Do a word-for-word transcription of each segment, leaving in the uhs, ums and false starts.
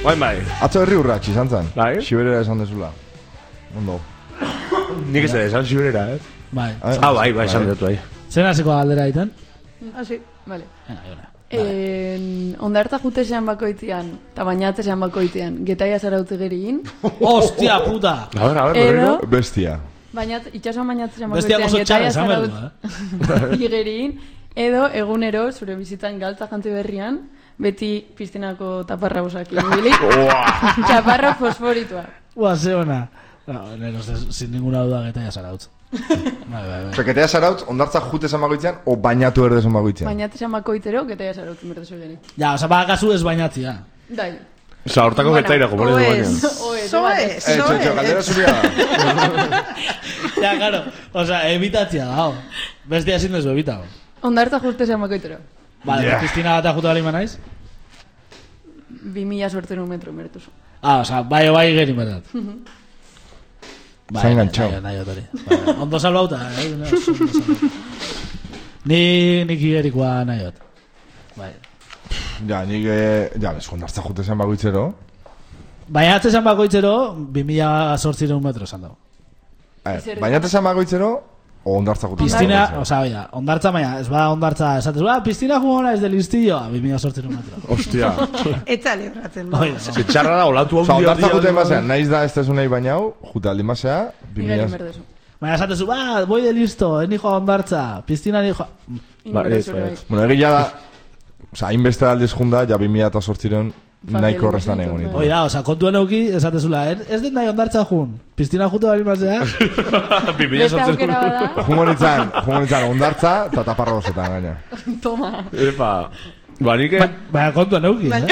Bai, bai. Atzo herri urratx izan zen. Bai. Xiberera esan dezula. Ondo. Nik ez da, esan Xiberera, eh? Bai. Ah, bai, bai, esan dut, bai. Zer hasiko galdera egiten? Ah, sí, vale. Vale. Ondartza jutesean bakoitzean, eta bainatesean bakoitzean, getaia zarautze geriin. Hostia puta! A ver, a ver, Edo, Bestia. bainat, itxasuan bainatesean Bestia bakoitzean, oso txarra, getaia esan behar du, zarautze geriin. Edo, egunero, zure bizitan galtza jantzi berrian, beti piztinako taparra usak ibili. Taparra fosforitua. Ua, ze ona. No, nero, sin ninguna duda getaia zarautz. Bai, bai, bai. Getaia zarautz, ondartza jute esan bagoitzean, o bainatu erdezun bagoitzean? Bainatesean bakoitzero, getaia zarautzen berdezu geri. Ja, oza, bakazu ez bainatzia. Dai. Osa, hortako getaira, como O ez ez, Oez, o ez, Eh, o txotxo, galdera ez. zuria da. Ja, claro, oza, evitatzia da, ho. Bestia ezin dezu evita, ho. Ondartza jutesean bakoitzero. Vale, Yeah. Cristina bat ajuta balima naiz? Bi mila sortzen un metro mertuzu. Ah, oza, bai o bai gerin berat. Zain enganchau. nahi, nahi, nahi, nahi, ondo salbauta, eh? No, ondo salbauta. Ni, nik igerikoa nahi dut. Bai. Ja, nik, eh, ja, ez ondartza jute esan bagoitzero. Baina atzezan bakoitzero, bi mila sortzireun metro esan dago. Eh, bainatu esan bagoitzero, o ondartza jute esan Piztina, bagoitzero. oza, baina, ondartza baina, ez bada ondartza, esatez, ba, piztina jugona ez del listillo, bi mila sortzireun metro. Hostia. Etza libratzen. Oida, Se txarra da, olatu hau Osa, ondartza jute bihar emasean, naiz da ez tezu nahi bainau, jute aldi masea, Igarin berdezu. baina esatezu, ba, voy de listo, eni joa ondartza, piztina ni joa... Ba, ez, ba, ez. Bueno, egia da, osa, hainbeste aldiz junda, ja bi mila eta sortziren nahiko horreztan egon ditu. Oida, oza, kontuan euki, esatezula, ez, ez den nahi ondartza jun, piztina jutu bali mazea, Bi mila Beste aukera sortzen. bada, Jungo nintzen, jungo nintzen ondartza, eta taparra dozetan gaina. toma. Epa. Ba, nik... ba, baina kontuan euki, eh?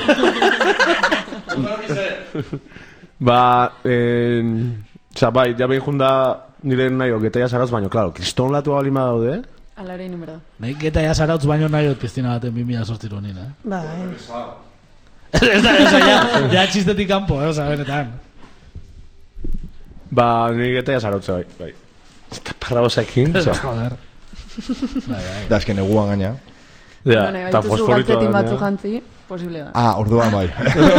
Ba, en... Osa, bai, ja behin junda nire nahi getaia zarauz, baina, klaro, kriston latu balima daude, Alare numero da. Nahi geta ja zarautz baino nahi dut piztina baten bi mila sortziru nina, eh? Ba, Ez da, ez da, ja, ja txistetik kanpo, eh, oza, benetan. ba, nire getaia zarautze, bai, bai. Eta parra bosekin, osa. Joder. Bai, bai. Da, esken eguan gaina. Ja, Bueno, eta baituzu fosforito galtzetin da, batzu ja. jantzi, posible da. Ah, orduan bai.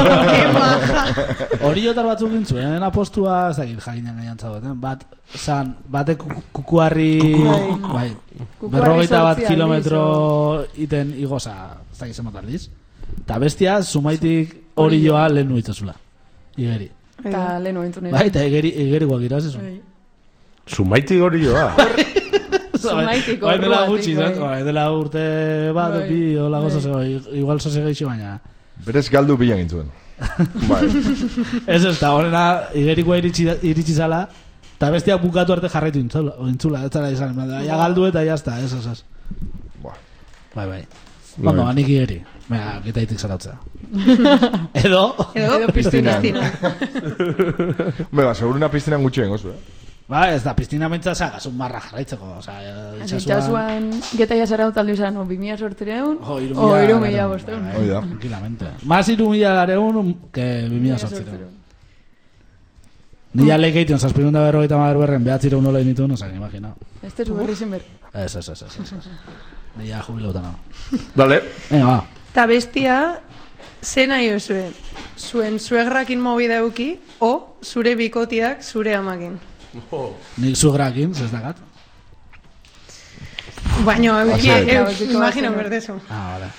Hori jotar batzuk gintzuen, apostua, ez dakit jakinan gaiantza baten, bat, zan, batek ku- kukuarri, bai, Kukuarri berrogeita bat zortzi kilometro aldiz, iten igoza, ez dakit zenbat aldiz. Eta bestia, zumaitik hori joa lehen nuitzazula. Igeri. Eta lehenu entzun Bai, eta igeri, igerikoak irazezu. Zumaitik hori joa. Zumaitik Bai, dela orduatik, gutxi, bai. zat? Bai, dela urte bat, Bai. bi, hola gozo Bai. zego, igual zoze geixi baina. Berez galdu bilan gintzuen. Bai. Ez ez, eta horrena igerikoa iritsi, iritsi zala, eta bestiak bukatu arte jarraitu intzula, intzula ez zara izan, ja galdu eta jazta, ez, ez, ez. Buah. Bai, bai. Ondo, anik igeri. Baina, getaitik zarautzea. Edo, edo, Edo piztina. piztina. Bega, seguruna piztinan gutxi gozu, eh? ba, ez da, piztina mentza zagazun marra jarraitzeko, oza, itxasuan... Itxasuan getaia zaraut aldi izan, o bi mila sortzireun, Jo, hiru o mila hiru lareun. mila bosteun. Bai, Hoi da. Tranquilamente. Más hiru mila lareun que bi mila sortzireun. Ni ja leikeiten, zazpirun da berrogeita madar berren, behatzireun nola initu, no zan, imagina. Ez tezu berri zen ber. Ez, ez, ez, ez, ez. Ni ja jubilauta no. Dale. Venga, va. Ta bestia, ze nahi zuen? Zuen suegrakin movida euki, o zure bikotiak zure amakin. Nik zugrakin, ez dakat. Baina, euki, Ose. euki, imagino berdezu. Ah, vale.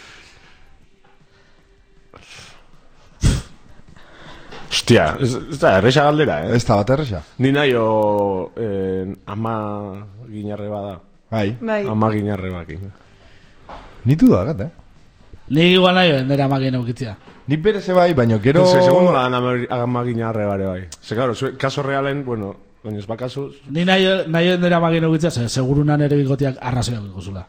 Hostia, ez, ez da, erresa galdera, eh? Ez da bat erresa. Ni nahi o... Eh, ama ginarre bada. Bai. Bai, Ama ginarre bakin. Nitu da, gat, eh? Ni igual nahi nire amakien eukitzia. Ni bereze bai, baina gero... Se segundo la ama ginarre bare bai. Se claro, zue- kaso realen, bueno, baina ez bakasuz... Ni nahi, nahi nire amakien eukitzia, ze segurunan ere bikotiak arrazoiak ikusula.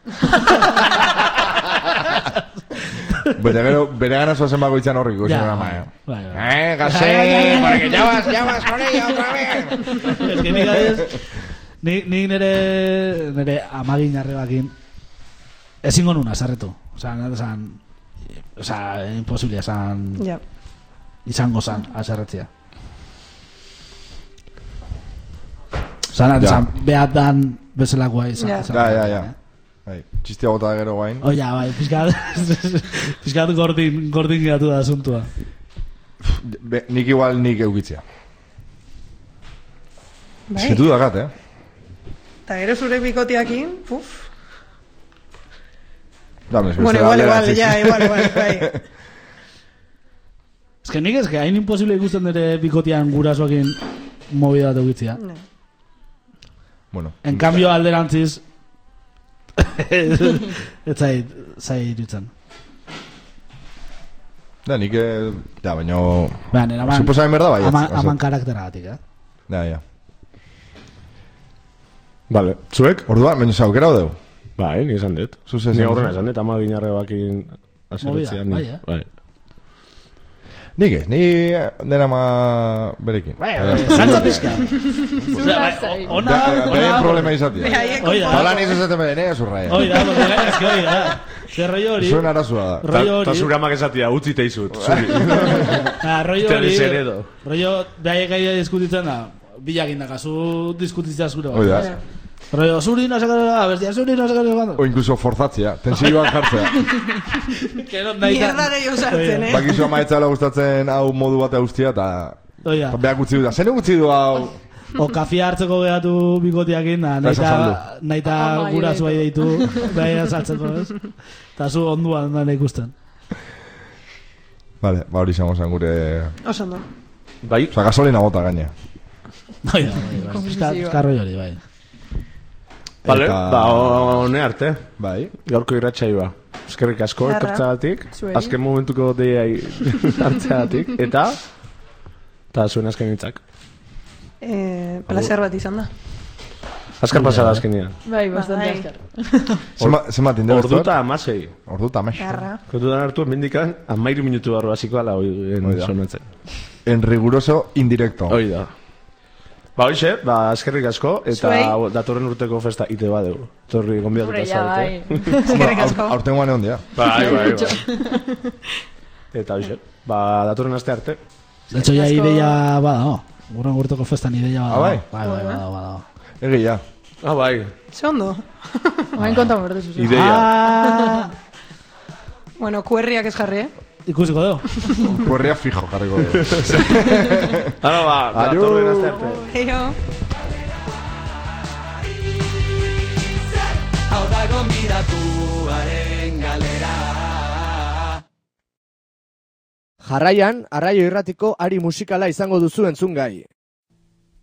Baina gero, bere gana zoazen bagoitzan horrik ikusi Ja, programa, eh? bai, bai. Eh, gase, porque ya vas, ya vas con ella otra vez. Ez que nik adez, ni, ni nire, nire amagin arrebakin ezingo nuna, sarretu. Osa, nire esan, osa, imposible esan, ja. izango zan, azarretzia. Osa, nire Ja. esan, behat dan bezalakoa izan. Ja. izan- Ja, ja, ja. Bai, txistia bota da gero guain. Oia, bai, pizkat, pizkat gordin, gordin geratu da asuntua. Be, nik igual nik eukitzea. Bai. Zitu dakat, eh? Eta gero zure bikotiakin, puf. Dame, Bueno, igual, igual, ya, igual, igual, bai. Ez que nik ez que hain imposible ikusten dure bikotian gurasoekin movida bat eukitzea. No. Bueno. En cambio, alderantziz ez zait, zait irutzen. Da, nik, eh, ja, baina... Baina, nera man... Suposamen berda, bai. Aman, aman karakteragatik, eh? Ja, ja. Vale, zuek? Orduan, baina zaukera hodeu. Bai, ni esan dut. Zuz esan Ni duzu. aurrena esan dut, ama ginarre bakin aseretzea. Movida, bai, eh? Bai. Nik ez, ni dena ma berekin. Bai, saltza pizka. Zulazai. Ona, Beren problema izatea. Behaiek Oida. Hola niz esaten beren, eh, zurraia. Hoi da, porque es que hoi da. Zer rollo hori. Zuen arazua da. Rollo Ta hori. zure amak esatia, utzi teizut. Zuri. Ah, rollo Te hori. desheredo. Rollo, behaiek gaia diskutitzen da. Bilak indakazu diskutitzea zure. Hoi da. Rollo, zuri no sekara, bestia, zuri no sekara. O incluso forzatzea, tensioan jartzea. Mierda gehiago sartzen, eh? Bakizu ama etzala gustatzen hau modu batea guztia, eta... Oia. Beak utzi du da, zen utzi du hau... O kafia hartzeko geratu bikotiakin, da, Eta esan naita, naita Ama, gurasoa ireitu. deitu, behar saltzeko, ez? Eta zu onduan da ikusten. Vale, ba hori izango zen gure... Oso ondo. Bai, Osa, gasolina bota gaine. Oia, bai, bai. Eska- eskarroi hori, bai. vale, Eta- ba, hone arte. Bai. Gaurko irratsaioa. Eskerrik asko, Zarra. etortzagatik. Zuei. Azken momentuko deiai hartzeagatik. Eta... Eta zuen azken hitzak. Eh, placer bat izan da. Azkar pasada azkenian. Bai, bastante Bai. azkar. Zema- Zenbat indela Ordu eta amasei. Ordu eta amasei. Garra. Kontutan hartu, mendikan, amairu minutu barru hasiko ala Hoi hoi da. sonatzen. En riguroso indirecto. Hoi da. Ba, hoxe, ba, eskerrik asko, eta Zuei. datorren urteko festa ite badegu. Torri gombiatuta Hombre, ja, zarete. bai. Eskerrik asko. Aurten guane hondia. Bai, bai, bai. Eta hoxe, ba, datorren aste arte. De hecho, ya ideia bada, no? Gurren urteko festan ideia bada. Ah, bai? Bai, bai, bada, bada. Egia. Ah, bai, Ze ondo. Oain konta berde zuzen. ideia. Ah, Bueno, kuerriak ez jarri, eh? ikusiko dugu. Kuerria fijo, jarriko dugu. Ara, ba, Adio. datorren aste arte. Eio. Hau da gonbidatuaren galera. Jarraian, Arraio Irratiko ari musikala izango duzu entzungai.